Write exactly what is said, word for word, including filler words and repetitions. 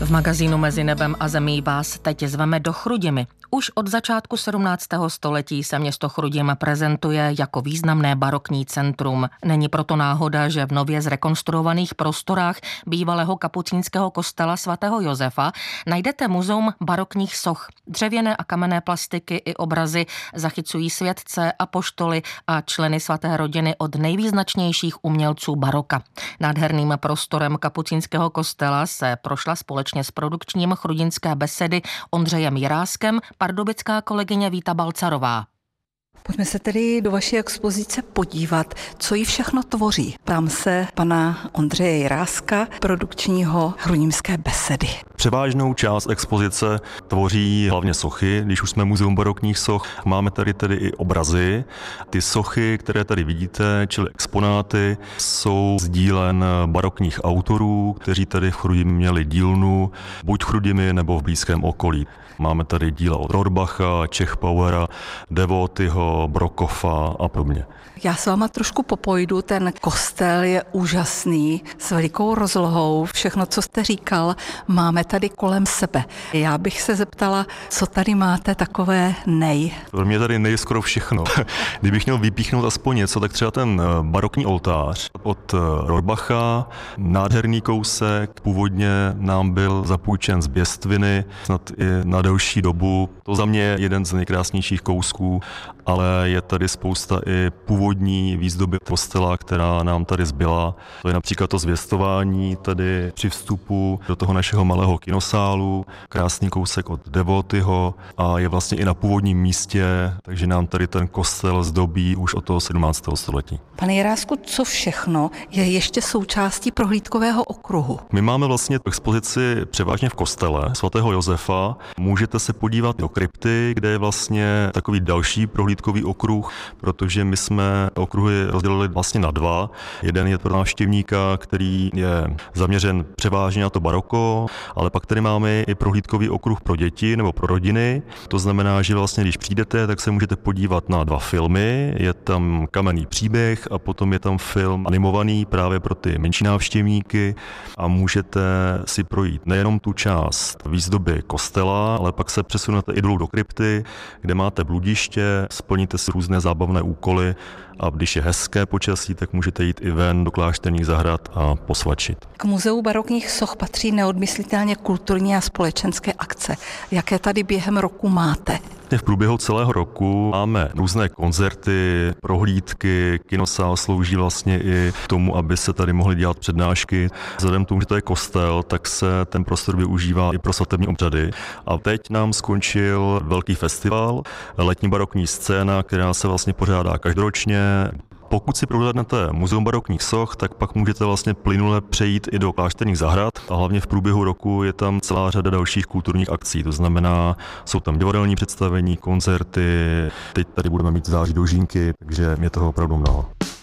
V magazínu Mezi nebem a zemí vás teď zveme do Chrudimi. Už od začátku sedmnáctého století se město Chrudim prezentuje jako významné barokní centrum. Není proto náhoda, že v nově zrekonstruovaných prostorách bývalého kapucínského kostela svatého Josefa najdete muzeum barokních soch. Dřevěné a kamenné plastiky i obrazy zachycují světce, apoštoly a členy svaté rodiny od nejvýznačnějších umělců baroka. Nádherným prostorem kapucínského kostela se prošla společně s produkčním Chrudimské besedy Ondřejem Jiráskem pardubická kolegyně Víta Balcarová. Pojďme se tedy do vaší expozice podívat, co ji všechno tvoří. Ptám se pana Ondřeje Jiráska, produkčního Chrudimské besedy. Převážnou část expozice tvoří hlavně sochy, když už jsme muzeum barokních soch. Máme tady tedy i obrazy. Ty sochy, které tady vidíte, čili exponáty, jsou z dílen barokních autorů, kteří tady v Chrudimi měli dílnu, buď v Chrudimi nebo v blízkém okolí. Máme tady díla od Rohrbacha, Čechbauera, Devotyho, Brokofa a podobně. Já s váma trošku popojdu, ten kostel je úžasný, s velikou rozlohou, všechno, co jste říkal, máme tady kolem sebe. Já bych se zeptala, co tady máte takové nej? Pro mě tady nej skoro všechno. Kdybych měl vypíchnout aspoň něco, tak třeba ten barokní oltář od Rohrbacha, nádherný kousek, původně nám byl zapůjčen z Běstviny, snad i na delší dobu. To za mě je jeden z nejkrásnějších kousků, ale je tady spousta i původní výzdoby kostela, která nám tady zbyla. To je například to zvěstování tady při vstupu do toho našeho malého kinosálu, krásný kousek od Devotyho a je vlastně i na původním místě, takže nám tady ten kostel zdobí už od toho sedmnáctého století. Pane Jirásku, co všechno je ještě součástí prohlídkového okruhu? My máme vlastně expozici převážně v kostele svatého Josefa. Můžete se podívat do krypty, kde je vlastně takový další prohlídkový okruh, protože my jsme okruhy rozdělili vlastně na dva. Jeden je pro návštěvníka, který je zaměřen převážně na to baroko, ale pak tady máme i prohlídkový okruh pro děti nebo pro rodiny. To znamená, že vlastně když přijdete, tak se můžete podívat na dva filmy. Je tam Kamenný příběh a potom je tam film animovaný právě pro ty menší návštěvníky a můžete si projít nejenom tu část výzdoby kostela, ale pak se přesunete i dolů do krypty, kde máte bludiště, splníte si různé zábavné úkoly a když je hezké počasí, tak můžete jít i ven do klášterních zahrad a posvačit. K muzeu barokních soch patří neodmyslitelně kulturní a společenské akce. Jaké tady během roku máte? V průběhu celého roku máme různé koncerty, prohlídky, kinosál slouží vlastně i tomu, aby se tady mohly dělat přednášky. Vzhledem k tomu, že to je kostel, tak se ten prostor využívá i pro svatební obřady. A teď nám skončil velký festival, letní barokní scéna, která se vlastně pořádá každoročně. Pokud si prohlédnete muzeum barokních soch, tak pak můžete vlastně plynule přejít i do klášterních zahrad a hlavně v průběhu roku je tam celá řada dalších kulturních akcí. To znamená, jsou tam divadelní představení, koncerty, teď tady budeme mít v září dožínky, takže je toho opravdu mnoho.